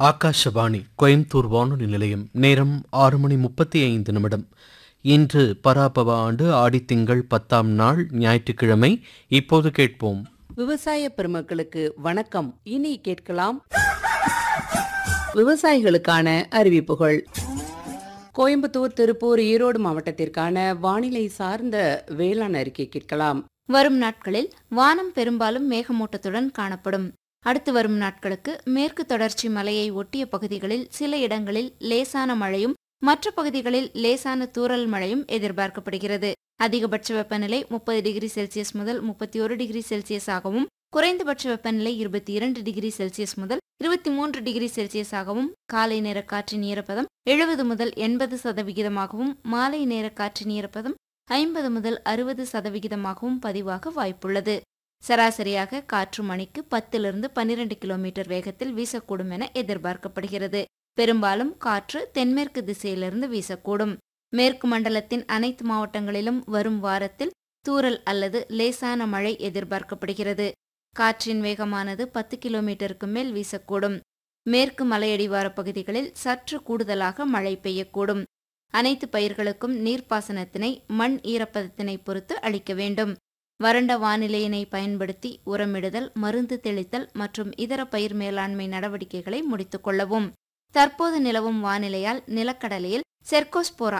ஆகாஷவாணி கோயம்புத்தூர் வானொலி நிலையம். நேரம் 6:35. இன்று பராபவ ஆண்டு ஆடித்திங்கள் 10ஆம் நாள் ஞாயிற்றுக்கிழமை. இப்போது கேட்போம். விவசாய பெருமக்களுக்கு வணக்கம். இனி கேட்கலாம் விவசாயிகளுக்கான அறிவிப்புகள். கோயம்புத்தூர், திருப்பூர், ஈரோடு மாவட்டத்திற்கான வானிலை சார்ந்த வேளாண் அறிக்கை கேட்கலாம். வரும் நாட்களில் வானம் பெரும்பாலும் மேகமூட்டத்துடன் காணப்படும். அடுத்து வரும் நாட்களுக்கு மேற்கு தொடர்ச்சி மலையை ஒட்டிய பகுதிகளில் சில இடங்களில் லேசான மழையும் மற்ற பகுதிகளில் லேசான தூறல் மழையும் எதிர்பார்க்கப்படுகிறது. அதிகபட்ச வெப்பநிலை 30 டிகிரி செல்சியஸ் முதல் 31 டிகிரி செல்சியஸ் ஆகவும், குறைந்தபட்ச வெப்பநிலை 22 டிகிரி செல்சியஸ் முதல் 23 டிகிரி செல்சியஸ் ஆகவும், காலை நேர காற்றின் ஈரப்பதம் 70 முதல் 80% மாலை நேர காற்றின் ஈரப்பதம் 50 முதல் 60% பதிவாக வாய்ப்புள்ளது. சராசரியாக காற்று மணிக்கு 10 - 12 கிலோமீட்டர் வேகத்தில் வீசக்கூடும் என எதிர்பார்க்கப்படுகிறது. பெரும்பாலும் காற்று தென்மேற்கு திசையிலிருந்து வீசக்கூடும். மேற்கு மண்டலத்தின் அனைத்து மாவட்டங்களிலும் வரும் வாரத்தில் தூறல் அல்லது லேசான மழை எதிர்பார்க்கப்படுகிறது. காற்றின் வேகமானது 10 கிலோமீட்டருக்கு மேல் வீசக்கூடும். மேற்கு மலையடிவார பகுதிகளில் சற்று கூடுதலாக மழை பெய்யக்கூடும். அனைத்து பயிர்களுக்கும் நீர்ப்பாசனத்தினை மண் ஈரப்பதத்தினை பொறுத்து அளிக்க வேண்டும். வறண்ட வானிலையினை பயன்படுத்தி உரமிடுதல், மருந்து தெளித்தல் மற்றும் இதர பயிர் மேலாண்மை நடவடிக்கைகளை முடித்துக் கொள்ளவும். தற்போது நிலவும் வானிலையால் நிலக்கடலையில் செர்கோஸ்போரா